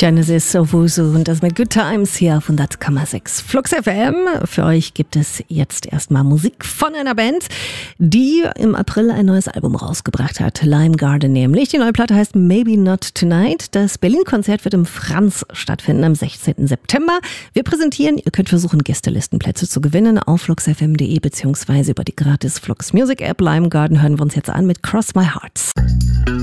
Genesis Owusu und das mit Good Times hier auf 100,6 Flux FM. Für euch gibt es jetzt erstmal Musik von einer Band, die im April ein neues Album rausgebracht hat. Lime Garden nämlich. Die neue Platte heißt Maybe Not Tonight. Das Berlin-Konzert wird im Franz stattfinden am 16. September. Wir präsentieren, ihr könnt versuchen, Gästelistenplätze zu gewinnen auf fluxfm.de bzw. über die gratis Flux Music App. Lime Garden hören wir uns jetzt an mit Cross My Hearts.